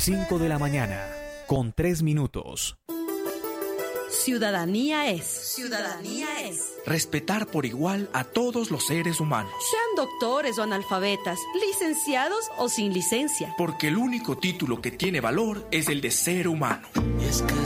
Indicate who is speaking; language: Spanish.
Speaker 1: 5 de la mañana, con 3 minutos.
Speaker 2: Ciudadanía es
Speaker 3: respetar por igual a todos los seres humanos.
Speaker 2: Sean doctores o analfabetas, licenciados o sin licencia.
Speaker 3: Porque el único título que tiene valor es el de ser humano.